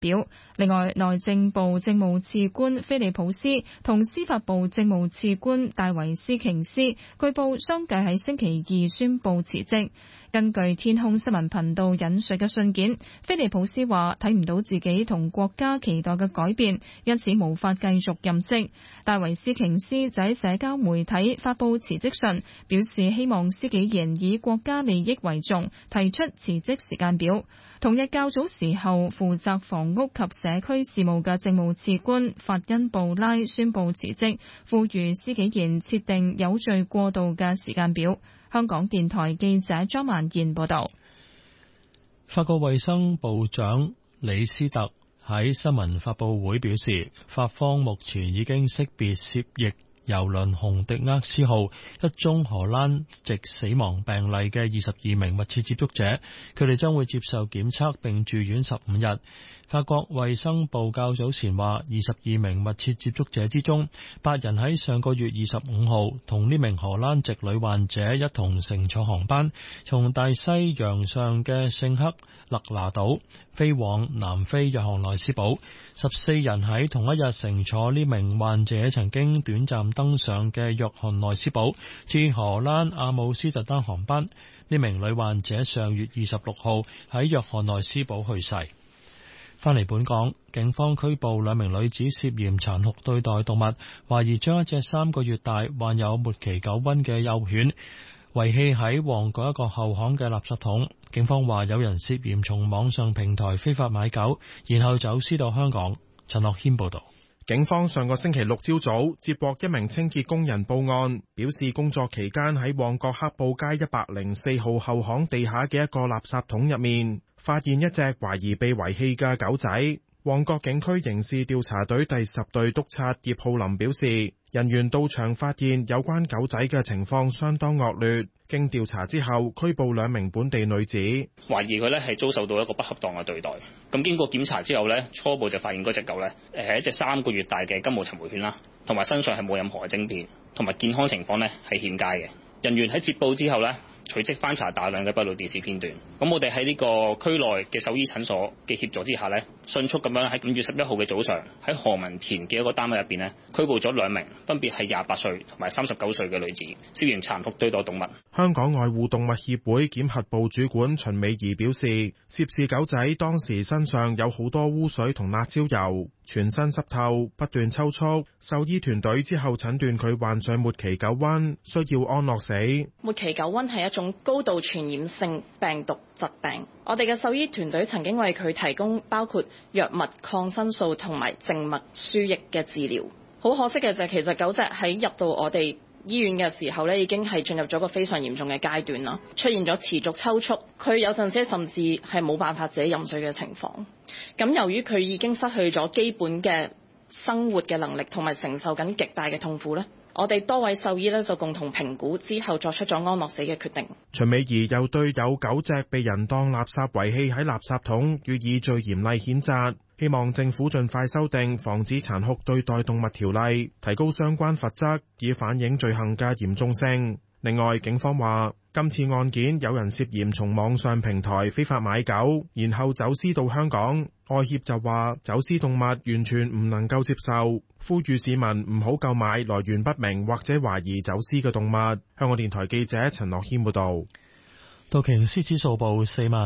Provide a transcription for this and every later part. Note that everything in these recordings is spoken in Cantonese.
表。另外，內政部政務次官菲利普斯同司法部政務次官戴維斯瓊斯據報相繼喺星期二宣布辭職。根據天空新聞頻道引述嘅信件，菲利普斯話睇唔到自己同國家期待嘅改變，因此無法繼續任職。戴維斯瓊斯就喺社交媒體發布辭職信，表示希望施紀賢以國家利益為重，提出辭職時間表。同日較早時候，負責房屋及社區事務嘅政務次官法恩布拉宣布辭職，呼籲施紀賢設定有序過渡嘅時間表。香港電台記者莊萬燕報道。 法國衛生部長李斯特喺新聞發佈會表示，法方目前已經識別涉疫郵輪洪迪厄斯號一宗荷蘭籍死亡病例嘅22名密切接觸者，佢哋將會接受檢測並住院15日。法國衛生部較早前話，22名密切接觸者之中，8人喺上個月25號同呢名荷蘭籍女患者一同乘坐航班，從大西洋上嘅聖克勒拿島飛往南非約翰內斯堡。14人喺同一日乘坐呢名患者曾經短暫登上嘅約翰內斯堡至荷蘭阿姆斯特丹航班。呢名女患者上月26號喺約翰內斯堡去世。返嚟本港，警方拘捕2名女子涉嫌殘酷對待動物，懷疑將一隻3個月大患有末期狗瘟嘅幼犬遺棄喺旺角一個後巷嘅垃圾桶。警方話有人涉嫌從網上平台非法買狗，然後走私到香港。陳樂謙報道。 警方上個星期六朝早接獲一名清潔工人報案，表示工作期間喺旺角黑布街104號後巷地下嘅一個垃圾桶入面，發現一隻懷疑被遺棄嘅狗仔。旺角警區刑事調查隊第10隊督察葉浩林表示，人員到場發現有關狗仔嘅情況相當惡劣，經調查之後拘捕2名本地女子， 懷疑佢咧係遭受到一個不恰當嘅對待。咁經過檢查之後咧，初步就發現嗰隻狗咧係一隻3個月大嘅金毛尋回犬啦，同埋身上係冇任何嘅晶片，同埋健康情況咧係欠佳嘅。人員喺接報之後咧，隨即翻查大量嘅閉路電視片段。咁我哋喺呢個區內嘅獸醫診所嘅協助之下咧，迅速咁樣喺5月11號嘅早上，喺何文田嘅一個單位入邊咧，拘捕咗2名，分別係28歲同埋39歲嘅女子，涉嫌殘酷對待動物。 香港愛護動物協會檢核部主管秦美儀表示，涉事狗仔當時身上有好多污水同辣椒油，全身濕透，不斷抽搐。獸醫團隊之後診斷佢患上末期狗瘟，需要安樂死。 末期狗瘟係一種高度傳染性病毒疾病，我哋嘅獸醫團隊曾經為佢提供包括藥物、抗生素同埋靜脈輸液嘅治療。好可惜嘅就係其實狗隻喺入到我哋醫院嘅時候咧，已經係進入咗個非常嚴重嘅階段啦，出現咗持續抽搐，佢有陣時甚至係冇辦法自己飲水嘅情況。咁由於佢已經失去咗基本嘅生活嘅能力，同埋承受緊極大嘅痛苦咧，我哋多位獸醫咧就共同評估之後作出咗安樂死嘅決定。 秦美儀又對有狗隻被人當垃圾遺棄喺垃圾桶予以最嚴厲譴責，希望政府盡快修訂防止殘酷對待動物條例，提高相關罰則，以反映罪行嘅嚴重性。另外，警方話今次案件有人涉嫌從網上平台非法買狗，然後走私到香港。愛協就話走私動物完全唔能夠接受，呼籲市民唔好購買來源不明或者懷疑走私嘅動物。香港電台記者陳樂謙報道。 道瓊斯指數報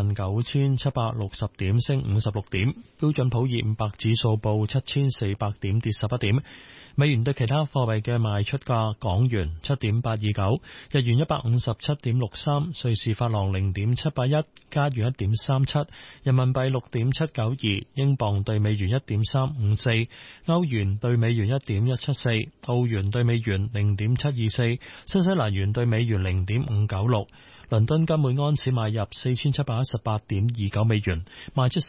49,760點，升56點；標準普爾500指數報7,400點，跌11點。美元對其他貨幣嘅賣出價：港元7.829，日元157.63，瑞士法郎0.781，加元1.37，人民幣6.792，英鎊對美元1.354，歐元對美元1.174，澳元對美元0.724，新西蘭元對美元0.596。倫敦金每安士買入4718.29美元，賣出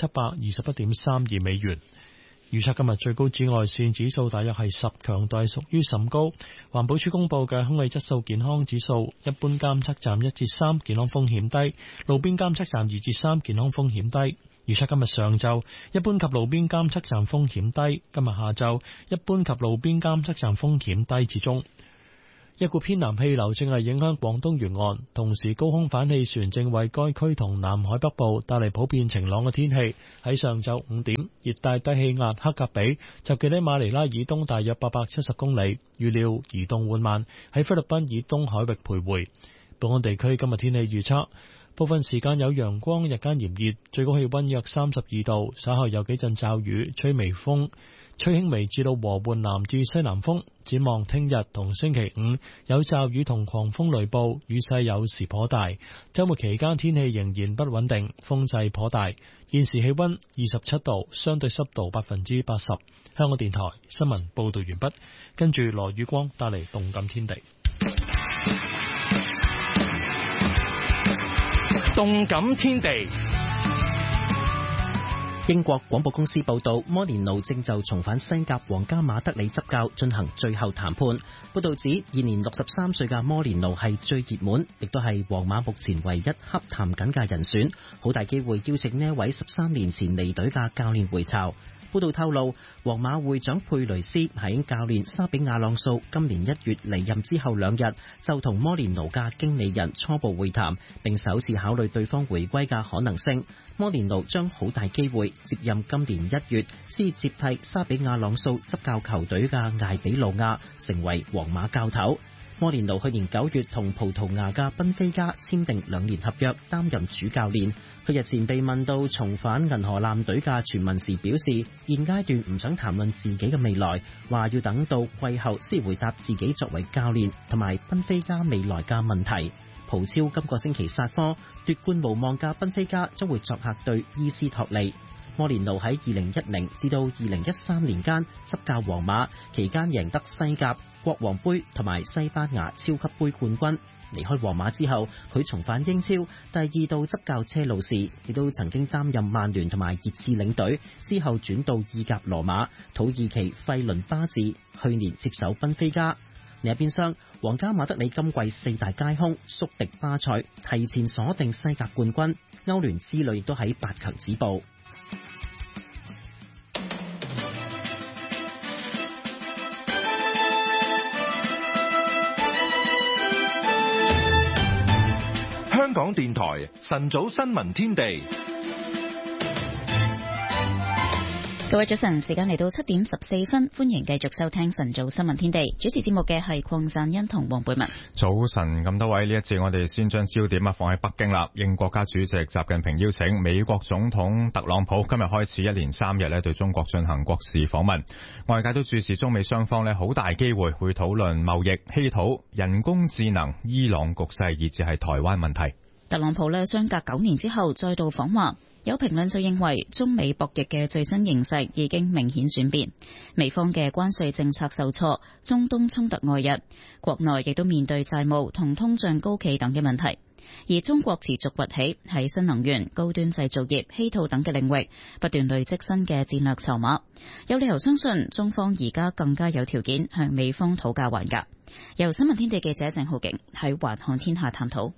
4721.32美元。預測今日最高紫外線指數大約係10，強度屬於甚高。環保署公布嘅空氣質素健康指數，一般監測站1至3，健康風險低；路邊監測站2至3，健康風險低。預測今日上晝一般及路邊監測站風險低，今日下晝一般及路邊監測站風險低至中。 一股偏南氣流正係影響廣東沿岸，同時高空反氣旋正為該區同南海北部帶嚟普遍晴朗嘅天氣。喺上晝5點，熱帶低氣壓克格比集結喺馬尼拉以東大約870公里，預料移動緩慢，喺菲律賓以東海域徘徊。本港地區今日天氣預測，部分時間有陽光，日間炎熱，最高氣溫約32度，稍後有幾陣驟雨，吹微風，吹輕微至到和緩南至西南風。展望聽日同星期五有驟雨同狂風雷暴，雨勢有時頗大。周末期間天氣仍然不穩定，風勢頗大。現時氣溫27度，相對濕度80%。香港電台新聞報道完畢，跟住羅宇光帶嚟動感天地。 動感天地。 英國廣播公司報道，摩連奴正就重返西甲皇家馬德里執教進行最後談判。報道指，現年63歲嘅摩連奴係最熱門，亦都係皇馬目前唯一洽談緊嘅人選，好大機會邀請呢位13年前離隊嘅教練回巢。報道透露，皇馬會長佩雷斯喺教練沙比亞朗素今年1月離任之後2日，就同摩連奴嘅經理人初步會談，並首次考慮對方回歸嘅可能性。摩連奴將好大機會接任今年1月先接替沙比亞朗素執教球隊嘅艾比路亞，成為皇馬教頭。摩連奴去年9月同葡萄牙嘅賓菲加簽訂2年合約，擔任主教練。佢日前被問到重返銀河艦隊嘅傳聞時，表示現階段唔想談論自己嘅未來，話要等到季後先回答自己作為教練同埋賓菲加未來嘅問題。葡超今個星期殺科，奪冠無望嘅賓菲加將會作客對伊斯托利。摩連奴喺2010至到2013年間執教皇馬，期間贏得西甲、國王杯同埋西班牙超級杯冠軍。離開皇馬之後，佢重返英超，第2度執教車路士，亦都曾經擔任曼聯同埋熱刺領隊，之後轉到意甲羅馬、土耳其費倫巴治，去年接手賓菲加。另一邊廂，皇家馬德里今季4大皆空，宿敵巴塞，提前鎖定西甲冠軍，歐聯之旅亦都喺8強止步。 香港電台晨早新聞天地。 各位早晨，時間嚟到7點14分，歡迎繼續收聽晨早新聞天地。主持節目嘅係鄺贊恩同黃貝文。 早晨，咁多位，呢一節我哋先將焦點放喺北京啦。應國家主席習近平邀請，美國總統特朗普今日開始1連3日對中國進行國事訪問。外界都注視中美雙方好大機會會討論貿易、稀土、人工智能、伊朗局勢，以至係台灣問題。 特朗普相隔9年之後再度訪華。有評論就認為，中美博弈嘅最新形勢已經明顯轉變，美方嘅關稅政策受挫，中東衝突外溢，國內亦都面對債務同通脹高企等嘅問題。而中國持續崛起，喺新能源、高端製造業、稀土等嘅領域不斷累積新嘅戰略籌碼，有理由相信中方而家更加有條件向美方討價還價。由新聞天地記者鄭浩景喺環看天下探討。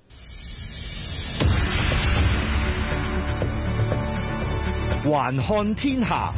環看天下。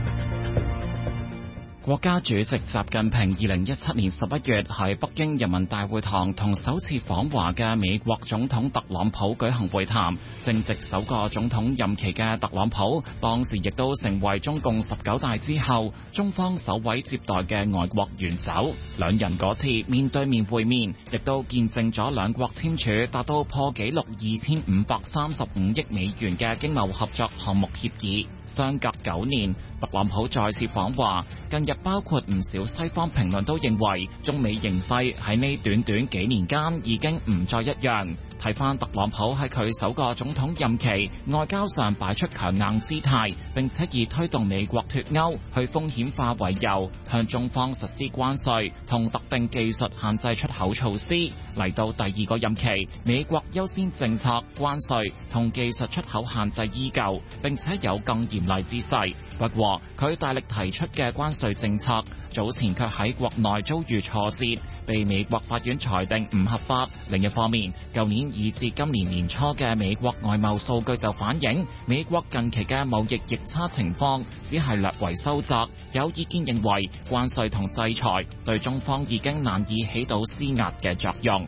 國家主席習近平2017年11月喺北京人民大會堂同首次訪華嘅美國總統特朗普舉行會談，正值首個總統任期嘅特朗普，當時亦都成為中共19大之後中方首位接待嘅外國元首。兩人嗰次面對面會面，亦都見證咗兩國簽署達到破紀錄2535億美元嘅經貿合作項目協議。相隔9年，特朗普再次訪華，近日包括唔少西方評論都認為，中美形勢喺呢短短幾年間已經唔再一樣。睇翻特朗普喺佢首個總統任期，外交上擺出強硬姿態，並且以推動美國脫歐去風險化為由，向中方實施關稅同特定技術限制出口措施。嚟到第2個任期，美國優先政策、關稅同技術出口限制依舊，並且有更嚴厲姿勢。 不過，佢大力提出嘅關稅政策，早前卻喺國內遭遇挫折，被美國法院裁定唔合法。另一方面，舊年以至今年年初嘅美國外貿數據就反映，美國近期嘅貿易逆差情況只係略為收窄。有意見認為，關稅同制裁對中方已經難以起到施壓嘅作用。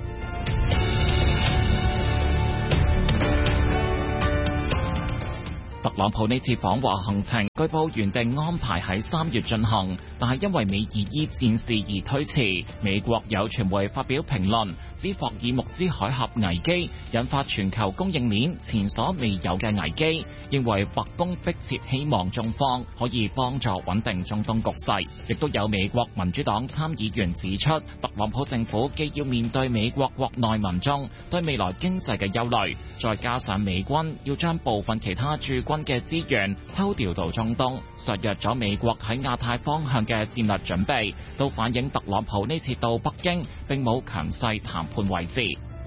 特朗普呢次訪華行程據報原定安排喺3月進行，但係因為美伊伊戰事而推遲。美國有傳媒發表評論，指霍爾木茲海峽危機引發全球供應鏈前所未有嘅危機，認為白宮迫切希望中方可以幫助穩定中東局勢。亦都有美國民主黨參議員指出，特朗普政府既要面對美國國內民眾對未來經濟嘅憂慮，再加上美軍要將部分其他駐軍嘅資源抽調到中東，削弱咗美國喺亞太方向嘅戰略準備，都反映特朗普呢次到北京並冇強勢談判位置。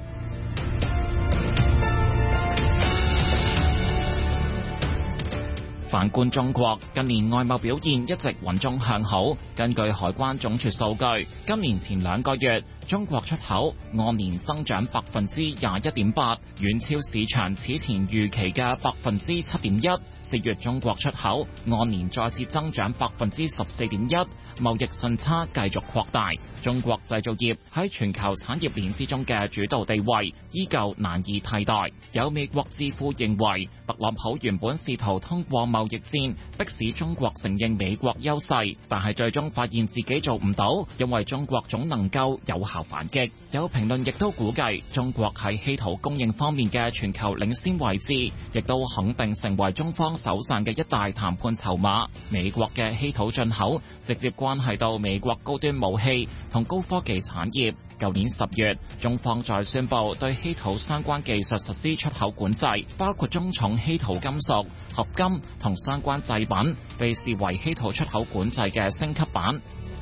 反觀中國，近年外貿表現一直穩中向好。根據海關總署數據，今年前2個月，中國出口按年增長21.8%，遠超市場此前預期嘅7.1%。4月中國出口按年再次增長14.1%，貿易順差繼續擴大。中國製造業喺全球產業鏈之中嘅主導地位依舊難以替代。有美國智庫認為，特朗普原本試圖通過貿易戰迫使中國承認美國優勢，但係最終發現自己做唔到，因為中國總能夠有效反擊。有評論亦都估計，中國喺稀土供應方面嘅全球領先位置，亦都肯定成為中方手上嘅一大談判籌碼。美國嘅稀土進口直接關係到美國高端武器同高科技產業。舊年10月，中方再宣布對稀土相關技術實施出口管制，包括中重稀土金屬、合金同相關製品，被視為稀土出口管制嘅升級版。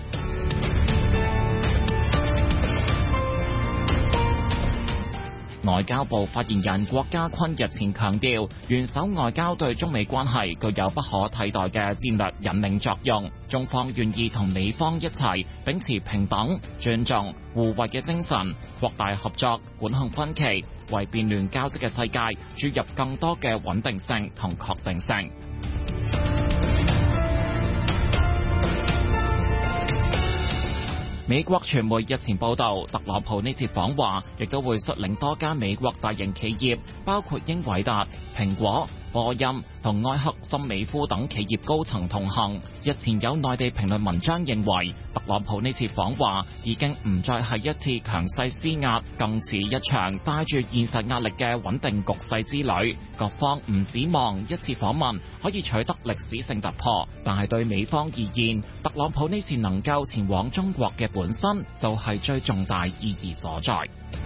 外交部發言人郭家坤日前強調，元首外交對中美關係具有不可替代嘅戰略引領作用。中方願意同美方一齊秉持平等、尊重、互惠嘅精神，擴大合作，管控分歧，為變亂交織嘅世界注入更多嘅穩定性同確定性。美國傳媒日前報道，特朗普呢次訪華亦都會率領多間美國大型企業，包括英偉達、蘋果、波音同埃克森美孚等企業高層同行。日前有內地評論文章認為，特朗普呢次訪華已經唔再係一次強勢施壓，更似一場帶住現實壓力嘅穩定局勢之旅。各方唔指望一次訪問可以取得歷史性突破，但係對美方而言，特朗普呢次能夠前往中國嘅本身就係最重大意義所在。